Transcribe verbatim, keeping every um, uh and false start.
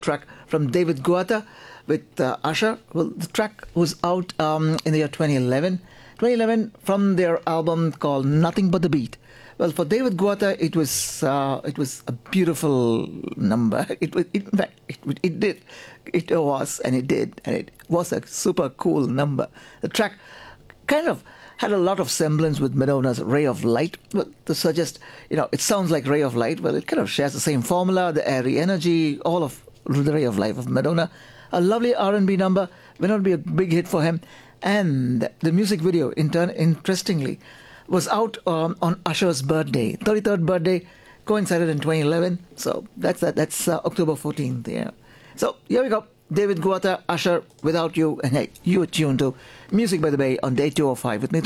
track from David Guetta with uh, Usher. Well, the track was out um, in the year twenty eleven. twenty eleven from their album called Nothing But the Beat. Well, for David Guetta, it was uh, it was a beautiful number. It was, in fact, it, it did, it was, and it did, and it was a super cool number. The track kind of had a lot of semblance with Madonna's Ray of Light. Well, to suggest, you know, it sounds like Ray of Light. Well, it kind of shares the same formula, the airy energy, all of the Ray of Life of Madonna. A lovely R and B number. May not be a big hit for him. And the music video, in turn, interestingly, was out um, on Usher's birthday, thirty-third birthday, coincided in twenty eleven. So that's that. That's uh, October fourteenth. Yeah. So here we go. David Guetta, Usher, Without You, and hey, you are tuned to Music by the Bay on Day two oh five with me.